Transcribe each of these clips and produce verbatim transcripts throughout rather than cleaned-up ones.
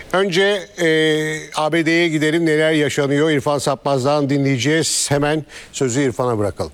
Önce e, A B D'ye gidelim, neler yaşanıyor İrfan Sapmaz'dan dinleyeceğiz. Hemen sözü İrfan'a bırakalım.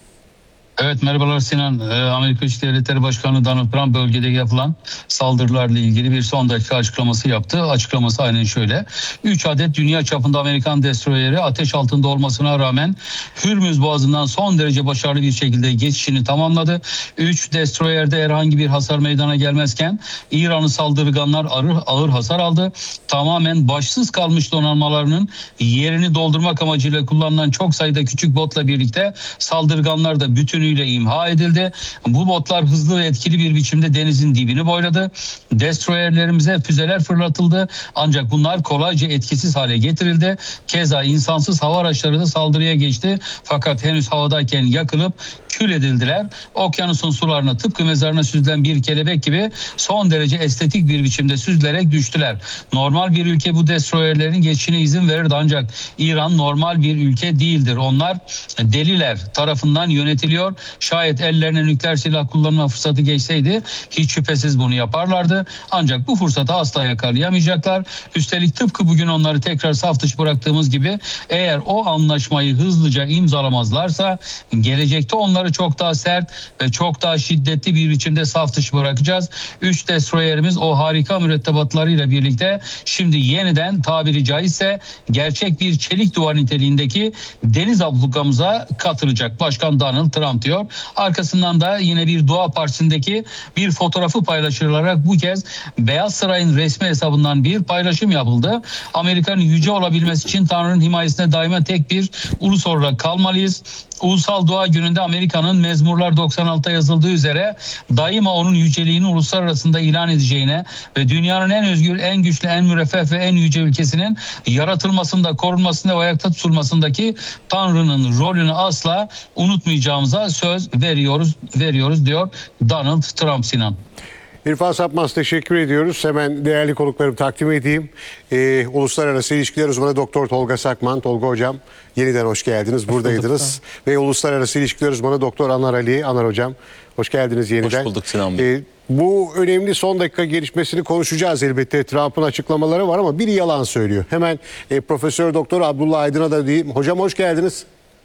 Evet, merhabalar Sinan. Ee, Amerika Birleşik Devletleri Başkanı Donald Trump bölgede yapılan saldırılarla ilgili bir son dakika açıklaması yaptı. Açıklaması aynen şöyle. üç adet dünya çapında Amerikan destroyeri ateş altında olmasına rağmen Hürmüz Boğazı'ndan son derece başarılı bir şekilde geçişini tamamladı. üç destroyerde herhangi bir hasar meydana gelmezken İran'ı saldırganlar ağır, ağır hasar aldı. Tamamen başsız kalmış donanmalarının yerini doldurmak amacıyla kullanılan çok sayıda küçük botla birlikte saldırganlar da bütünü ile imha edildi. Bu botlar hızlı ve etkili bir biçimde denizin dibini boyladı. Destroyerlerimize füzeler fırlatıldı. Ancak bunlar kolayca etkisiz hale getirildi. Keza insansız hava araçları da saldırıya geçti. Fakat henüz havadayken yakılıp kül edildiler. Okyanusun sularına tıpkı mezarına süzülen bir kelebek gibi son derece estetik bir biçimde süzülerek düştüler. Normal bir ülke bu destroyerlerin geçişine izin verirdi, ancak İran normal bir ülke değildir. Onlar deliler tarafından yönetiliyor. Şayet ellerine nükleer silah kullanma fırsatı geçseydi hiç şüphesiz bunu yaparlardı. Ancak bu fırsatı asla yakalayamayacaklar. Üstelik tıpkı bugün onları tekrar saf dışı bıraktığımız gibi eğer o anlaşmayı hızlıca imzalamazlarsa gelecekte onları çok daha sert ve çok daha şiddetli bir biçimde saf dışı bırakacağız. Üç destroyerimiz o harika mürettebatlarıyla birlikte şimdi yeniden tabiri caizse gerçek bir çelik duvar niteliğindeki deniz ablukamıza katılacak Başkan Donald Trump diyor. Arkasından da yine bir Dua Partisi'ndeki bir fotoğrafı paylaşılarak bu kez Beyaz Saray'ın resmi hesabından bir paylaşım yapıldı. Amerika'nın yüce olabilmesi için Tanrı'nın himayesine daima tek bir ulus olarak kalmalıyız. Ulusal Doğa Günü'nde Amerika'nın Mezmurlar doksan altıda yazıldığı üzere daima onun yüceliğini uluslar arasında ilan edeceğine ve dünyanın en özgür, en güçlü, en müreffeh ve en yüce ülkesinin yaratılmasında, korunmasında ve ayakta tutulmasındaki Tanrı'nın rolünü asla unutmayacağımıza söz veriyoruz, veriyoruz diyor Donald Trump. Sinan. İrfan Sapmaz, teşekkür ediyoruz. Hemen değerli konuklarımı takdim edeyim. Ee, Uluslararası İlişkiler Uzmanı Doktor Tolga Sakman. Tolga Hocam, yeniden hoş geldiniz. Buradaydınız. Ve Uluslararası İlişkiler Uzmanı Doktor Anar Ali. Anar Hocam, hoş geldiniz yeniden. Hoş bulduk Sinan Bey. Ee, bu önemli son dakika gelişmesini konuşacağız elbette. Trump'ın açıklamaları var ama biri yalan söylüyor. Hemen e, Profesör Doktor Abdullah Aydın'a da diyeyim. Hocam hoş geldiniz.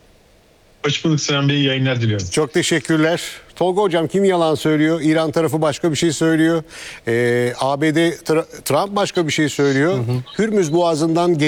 Hoş bulduk Sinan Bey, yayınlar diliyorum. Çok teşekkürler. Tolga Hocam, kim yalan söylüyor? İran tarafı başka bir şey söylüyor. Ee, A B D, Trump başka bir şey söylüyor. Hı hı. Hürmüz Boğazı'ndan